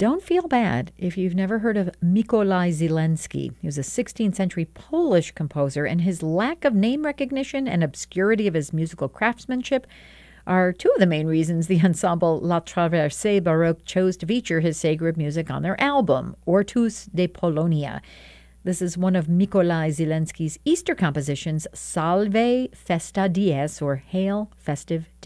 don't feel bad if you've never heard of Mikołaj Zielinski. He was a 16th century Polish composer, and his lack of name recognition and obscurity of his musical craftsmanship are two of the main reasons the ensemble La Traversée Baroque chose to feature his sacred music on their album, Ortus de Polonia. This is one of Mikołaj Zielinski's Easter compositions, Salve Festa Dies, or Hail Festive